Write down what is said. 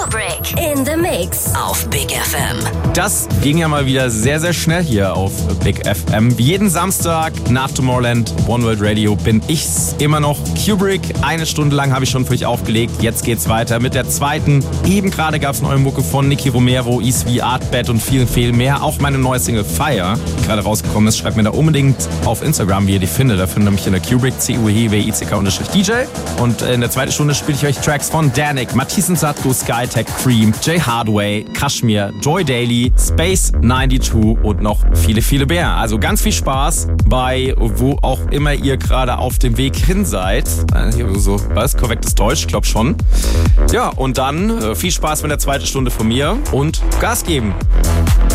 Kubrick in the Mix auf Big FM. Das ging ja mal wieder sehr, sehr schnell hier auf Big FM. Jeden Samstag nach Tomorrowland, One World Radio, bin ich's immer noch. Kubrick, 1 Stunde lang habe ich schon für euch aufgelegt. Jetzt geht's weiter mit der zweiten. Eben gerade gab's neue Mucke von Nicky Romero, Isvi, Artbed und viel, viel mehr. Auch meine neue Single Fire, die gerade rausgekommen ist. Schreibt mir da unbedingt auf Instagram, wie ihr die findet. Da findet ihr mich in der Kubrick, CUHWICK_DJ. Und in der zweiten Stunde spiele ich euch Tracks von Danik, Matthias Sadko, Skytech, Cream, Jay Hardway, Kashmir, Joy Daily, Space 92 und noch viele, viele mehr. Also ganz viel Spaß bei wo auch immer ihr gerade auf dem Weg hin seid. Hier so, was? Korrektes Deutsch? Ich glaube schon. Ja, und dann viel Spaß mit der zweiten Stunde von mir und Gas geben.